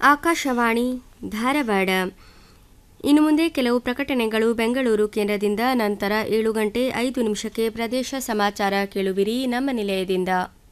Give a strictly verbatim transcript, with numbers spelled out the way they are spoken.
ಆಕಾಶವಾಣಿ ಧಾರವಾಡ. ಇನ್ನು ಮುಂದೆ ಕೆಲವು ಪ್ರಕಟಣೆಗಳು ಬೆಂಗಳೂರು ಕೇಂದ್ರದಿಂದ. ನಂತರ ಏಳು ಗಂಟೆ ಐದು ನಿಮಿಷಕ್ಕೆ ಪ್ರದೇಶ ಸಮಾಚಾರ ಕೇಳುವಿರಿ ನಮ್ಮ ನಿಲಯದಿಂದ.